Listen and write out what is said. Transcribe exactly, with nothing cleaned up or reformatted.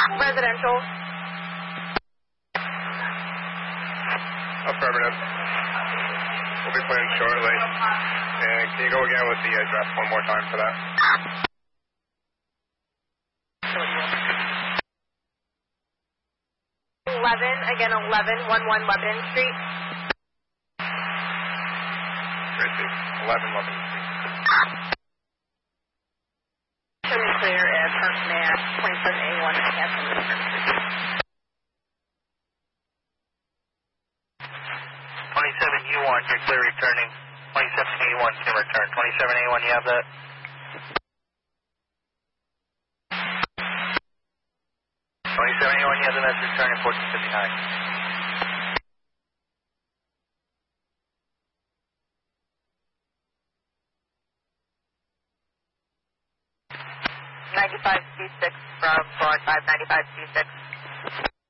Residential. Affirmative. We'll be planning shortly. And can you go again with the address one more time for that? eleven, again eleven, one one Lebanon Street. Tracy, eleven Lebanon Street. Show me clear at Park Mass, twenty-seven A one, Catherine Street. twenty-seven U one, you're clear returning. twenty-seven A one can return. twenty-seven A one, you have that? twenty-seven A one, you have the message returning fourteen fifty-nine. ninety-five C six from Broad five ninety-five C six.